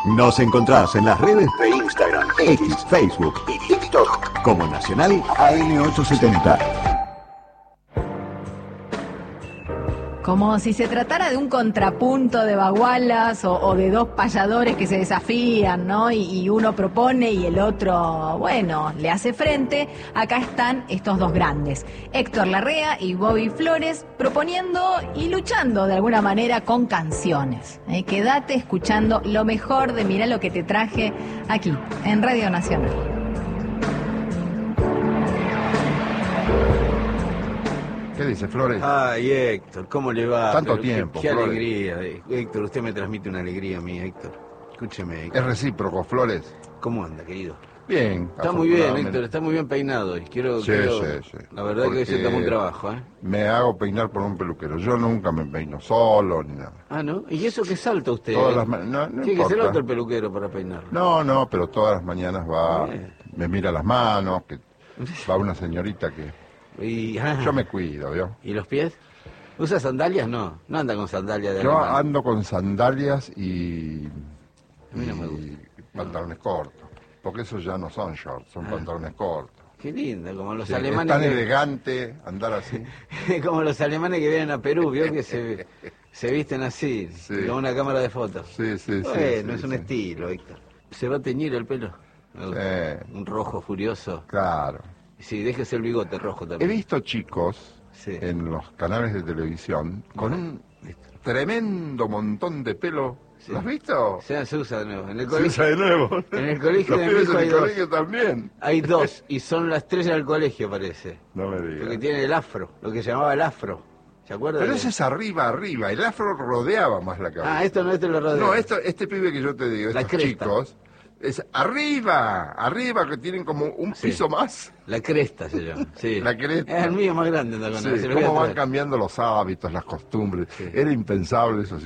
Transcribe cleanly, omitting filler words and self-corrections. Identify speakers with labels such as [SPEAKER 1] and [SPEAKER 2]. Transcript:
[SPEAKER 1] Nos encontrás en las redes de Instagram, X, Facebook y TikTok como Nacional AM870.
[SPEAKER 2] Como si se tratara de un contrapunto de bagualas o de dos payadores que se desafían, ¿no? Y uno propone y el otro, bueno, le hace frente. Acá están estos dos grandes, Héctor Larrea y Bobby Flores, proponiendo y luchando de alguna manera con canciones. Quédate escuchando lo mejor de Mirá lo que te traje aquí, en Radio Nacional.
[SPEAKER 3] ¿Qué dice, Flores?
[SPEAKER 4] Ay, Héctor, ¿cómo le va?
[SPEAKER 3] Tanto
[SPEAKER 4] Pero
[SPEAKER 3] tiempo,
[SPEAKER 4] Qué
[SPEAKER 3] Flores.
[SPEAKER 4] alegría. Héctor, usted me transmite una alegría a mí, Héctor. Escúcheme, Héctor.
[SPEAKER 3] Es recíproco, Flores.
[SPEAKER 4] ¿Cómo anda, querido?
[SPEAKER 3] Bien.
[SPEAKER 4] Está muy bien,
[SPEAKER 3] afortunadamente.
[SPEAKER 4] Héctor, está muy bien peinado. Y quiero,
[SPEAKER 3] Sí.
[SPEAKER 4] La verdad que hoy se
[SPEAKER 3] Porque
[SPEAKER 4] tomó un trabajo, ¿eh?
[SPEAKER 3] Me hago peinar por un peluquero. Yo nunca me peino solo ni nada.
[SPEAKER 4] Ah, ¿no? ¿Y eso que salta usted?
[SPEAKER 3] Todas
[SPEAKER 4] eh?
[SPEAKER 3] las no
[SPEAKER 4] Tiene que ser
[SPEAKER 3] importa.
[SPEAKER 4] otro el peluquero para peinarlo.
[SPEAKER 3] No, pero todas las mañanas va,
[SPEAKER 4] Bien.
[SPEAKER 3] me mira las manos, que va una señorita que...
[SPEAKER 4] Y,
[SPEAKER 3] Yo me cuido, ¿vio?
[SPEAKER 4] ¿Y los pies? ¿Usa sandalias? No anda con sandalias de
[SPEAKER 3] Yo
[SPEAKER 4] alemán.
[SPEAKER 3] ando con sandalias y
[SPEAKER 4] A mí no me gusta.
[SPEAKER 3] pantalones cortos. Porque esos ya no son shorts, son pantalones cortos.
[SPEAKER 4] Qué lindo, como los
[SPEAKER 3] Sí, es
[SPEAKER 4] alemanes.
[SPEAKER 3] tan elegante andar así.
[SPEAKER 4] Como los alemanes que vienen a Perú, vio que se visten así,
[SPEAKER 3] Sí.
[SPEAKER 4] con una cámara de fotos.
[SPEAKER 3] Sí.
[SPEAKER 4] Bueno, es
[SPEAKER 3] sí,
[SPEAKER 4] un
[SPEAKER 3] sí.
[SPEAKER 4] estilo, Héctor. ¿Se va a teñir el pelo? Un rojo furioso.
[SPEAKER 3] Claro.
[SPEAKER 4] Sí, déjese el bigote rojo
[SPEAKER 3] He
[SPEAKER 4] también.
[SPEAKER 3] visto chicos
[SPEAKER 4] Sí.
[SPEAKER 3] en los canales de televisión con un tremendo montón de pelo.
[SPEAKER 4] Sí.
[SPEAKER 3] ¿Lo has visto?
[SPEAKER 4] Se usa de nuevo. En el
[SPEAKER 3] Se
[SPEAKER 4] colegio,
[SPEAKER 3] usa de nuevo.
[SPEAKER 4] En el colegio
[SPEAKER 3] Los
[SPEAKER 4] de mi
[SPEAKER 3] pibes
[SPEAKER 4] hijo
[SPEAKER 3] en
[SPEAKER 4] hay
[SPEAKER 3] el
[SPEAKER 4] dos.
[SPEAKER 3] colegio también.
[SPEAKER 4] Hay dos, y son la estrella del colegio, parece.
[SPEAKER 3] No me
[SPEAKER 4] Porque
[SPEAKER 3] digas.
[SPEAKER 4] tiene el afro, lo que se llamaba el afro. ¿Se acuerda?
[SPEAKER 3] Pero
[SPEAKER 4] de-
[SPEAKER 3] ese es arriba. El afro rodeaba más la cabeza.
[SPEAKER 4] Ah, esto lo rodea.
[SPEAKER 3] No, este pibe que yo te digo,
[SPEAKER 4] La
[SPEAKER 3] estos
[SPEAKER 4] cresta.
[SPEAKER 3] chicos, es arriba, que tienen como un
[SPEAKER 4] Sí.
[SPEAKER 3] piso más.
[SPEAKER 4] La cresta se llama. Sí.
[SPEAKER 3] La cresta.
[SPEAKER 4] Es el mío más grande, anda con
[SPEAKER 3] Sí,
[SPEAKER 4] él, se lo voy a
[SPEAKER 3] cómo van
[SPEAKER 4] traer.
[SPEAKER 3] cambiando los hábitos, las costumbres.
[SPEAKER 4] Sí.
[SPEAKER 3] Era impensable eso.